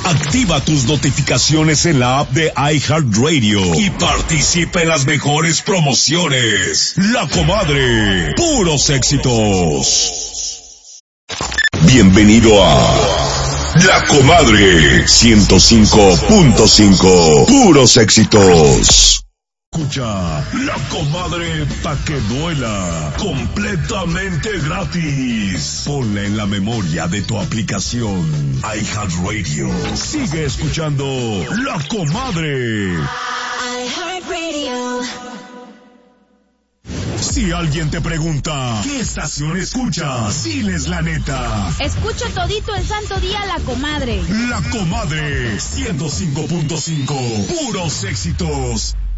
Activa tus notificaciones en la app de iHeartRadio y participa en las mejores promociones. La Comadre, puros éxitos. Bienvenido a La Comadre 105.5, puros éxitos. Escucha La Comadre pa' que duela, completamente gratis. Ponla en la memoria de tu aplicación iHeartRadio. Sigue escuchando La Comadre. iHeartRadio. Si alguien te pregunta, ¿qué estación escuchas? Diles la neta. Escucho todito el santo día La Comadre. La Comadre 105.5, puros éxitos.